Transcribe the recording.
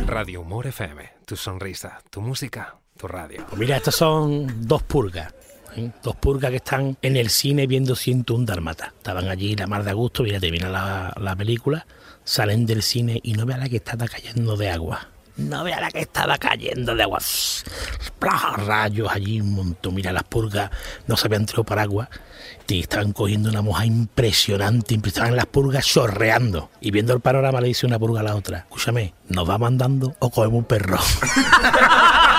Radio Humor FM, tu sonrisa, tu música, tu radio. Pues mira, estas son dos purgas. Dos purgas que están en el cine viendo 101 Dálmatas. Estaban allí la mar de agosto, mira, termina la película, salen del cine y no vea la que estaba cayendo de agua. No vea la que estaba cayendo de agua. Rayos allí un montón. Mira, las purgas no se habían tirado paraguas y estaban cogiendo una moja impresionante. Estaban las purgas chorreando. Y viendo el panorama le dice una purga a la otra: escúchame, ¿nos va mandando o cogemos un perro?